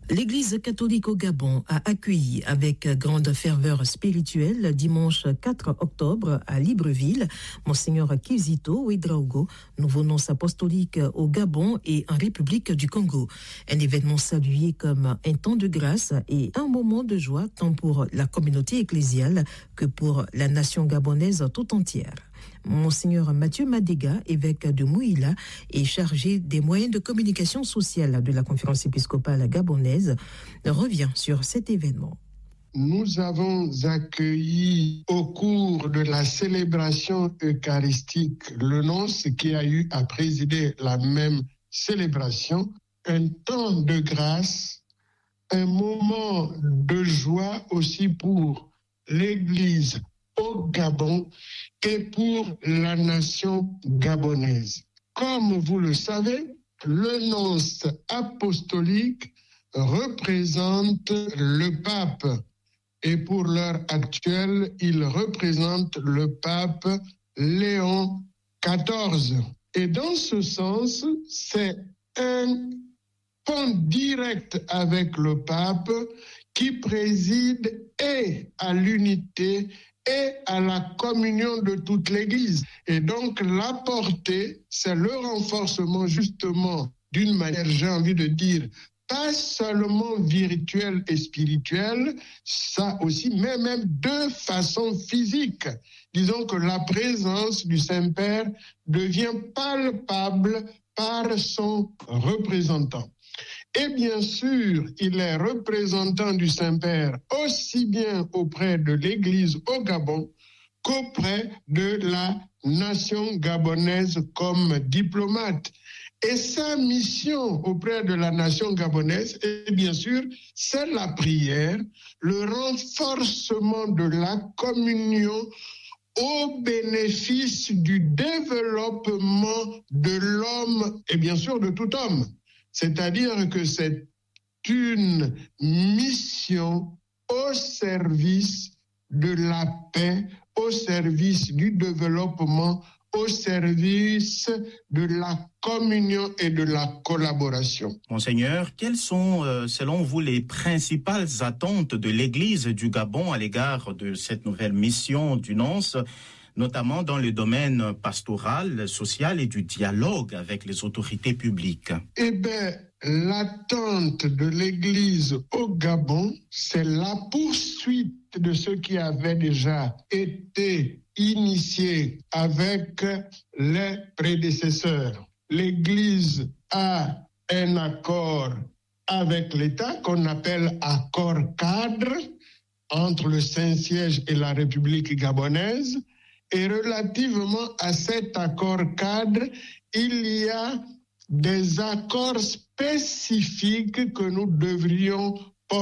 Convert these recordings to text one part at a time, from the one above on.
L'Église catholique au Gabon a accueilli avec grande ferveur spirituelle dimanche 4 octobre à Libreville Monseigneur Kizito Ouedraogo, nouveau nonce apostolique au Gabon et en République du Congo. Un événement salué comme un temps de grâce et un moment de joie tant pour la communauté ecclésiale que pour la nation gabonaise tout entière. Monseigneur Mathieu Madega, évêque de Mouila et chargé des moyens de communication sociale de la conférence épiscopale gabonaise, revient sur cet événement. Nous avons accueilli au cours de la célébration eucharistique le nonce qui a eu à présider la même célébration, un temps de grâce, un moment de joie aussi pour l'Église au Gabon et pour la nation gabonaise. Comme vous le savez, le nonce apostolique représente le pape et pour l'heure actuelle, il représente le pape Léon XIV. Et dans ce sens, c'est un pont direct avec le pape qui préside et à l'unité et à la communion de toute l'Église. Et donc la portée, c'est le renforcement justement d'une manière, j'ai envie de dire, pas seulement virtuelle et spirituelle, ça aussi, mais même de façon physique. Disons que la présence du Saint-Père devient palpable par son représentant. Et bien sûr, il est représentant du Saint-Père aussi bien auprès de l'Église au Gabon qu'auprès de la nation gabonaise comme diplomate. Et sa mission auprès de la nation gabonaise, et bien sûr, c'est la prière, le renforcement de la communion au bénéfice du développement de l'homme et bien sûr de tout homme. C'est-à-dire que c'est une mission au service de la paix, au service du développement, au service de la communion et de la collaboration. Monseigneur, quelles sont, selon vous, les principales attentes de l'Église du Gabon à l'égard de cette nouvelle mission du nonce, notamment dans le domaine pastoral, social et du dialogue avec les autorités publiques? Eh bien, l'attente de l'Église au Gabon, c'est la poursuite de ce qui avait déjà été initié avec les prédécesseurs. L'Église a un accord avec l'État qu'on appelle accord cadre entre le Saint-Siège et la République gabonaise. Et relativement à cet accord cadre, il y a des accords spécifiques que nous devrions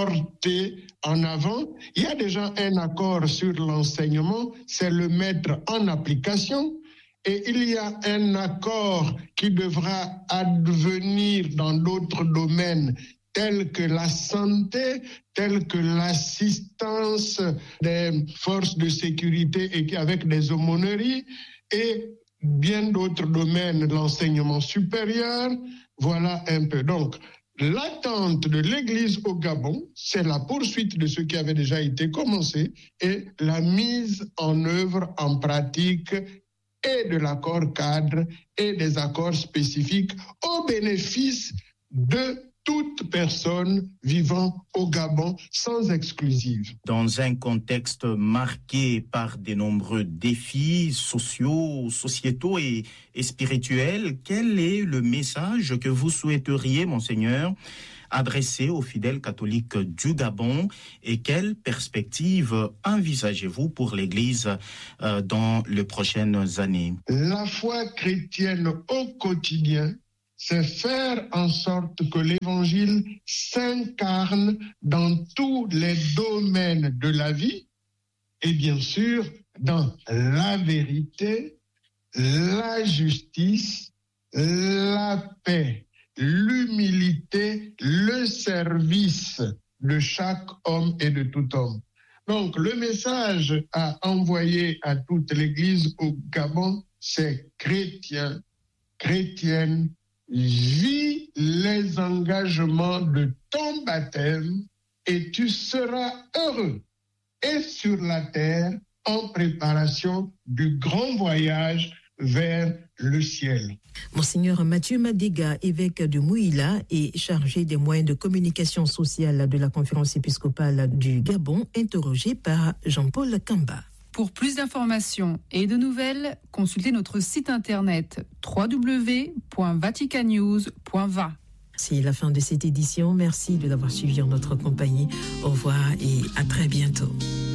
porter en avant. Il y a déjà un accord sur l'enseignement, c'est le mettre en application. Et il y a un accord qui devra advenir dans d'autres domaines tels que la santé, tels que l'assistance des forces de sécurité et avec des aumôneries et bien d'autres domaines, l'enseignement supérieur. Voilà un peu. Donc, l'attente de l'Église au Gabon, c'est la poursuite de ce qui avait déjà été commencé et la mise en œuvre en pratique et de l'accord cadre et des accords spécifiques au bénéfice de toute personne vivant au Gabon sans exclusive. Dans un contexte marqué par de nombreux défis sociaux, sociétaux et spirituels, quel est le message que vous souhaiteriez, Monseigneur, adresser aux fidèles catholiques du Gabon et quelles perspectives envisagez-vous pour l'Église dans les prochaines années? La foi chrétienne au quotidien, c'est faire en sorte que l'Évangile s'incarne dans tous les domaines de la vie et bien sûr dans la vérité, la justice, la paix, l'humilité, le service de chaque homme et de tout homme. Donc le message à envoyer à toute l'Église au Gabon, c'est chrétien, chrétienne, vis les engagements de ton baptême et tu seras heureux et sur la terre en préparation du grand voyage vers le ciel. Monseigneur Mathieu Madega, évêque de Mouila et chargé des moyens de communication sociale de la conférence épiscopale du Gabon, interrogé par Jean-Paul Kamba. Pour plus d'informations et de nouvelles, consultez notre site internet www.vaticannews.va. C'est la fin de cette édition. Merci de l'avoir suivi en notre compagnie. Au revoir et à très bientôt.